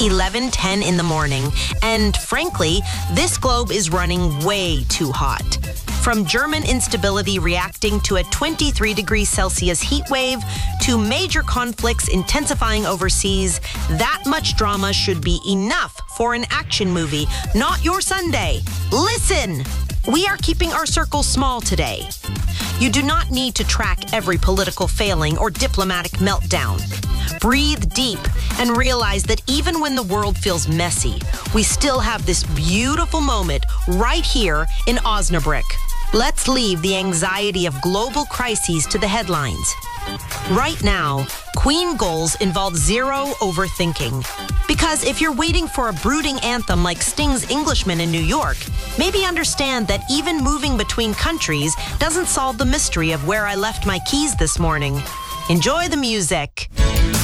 11:10 in the morning, and frankly, this globe is running way too hot. From German instability reacting to a 23 degrees Celsius heat wave to major conflicts intensifying overseas, that much drama should be enough for an action movie, not your Sunday. Listen! We are keeping our circles small today. You do not need to track every political failing or diplomatic meltdown. Breathe deep and realize that even when the world feels messy, we still have this beautiful moment right here in Osnabrück. Let's leave the anxiety of global crises to the headlines. Right now, Queen goals involve zero overthinking. Because if you're waiting for a brooding anthem like Sting's Englishman in New York, maybe understand that even moving between countries doesn't solve the mystery of where I left my keys this morning. Enjoy the music.